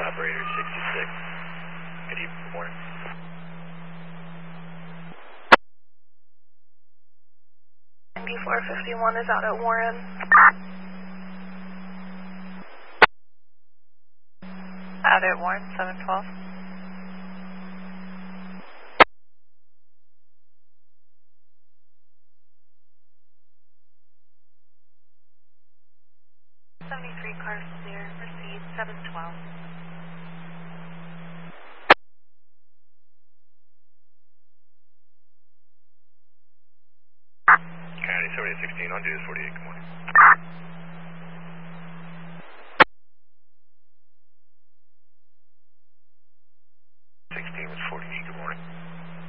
operator 66. Good evening, good morning. NB451 is out at Warren. Out at Warren, 712. Cars clear, proceed, 712. County 7016, on duty 48, good morning.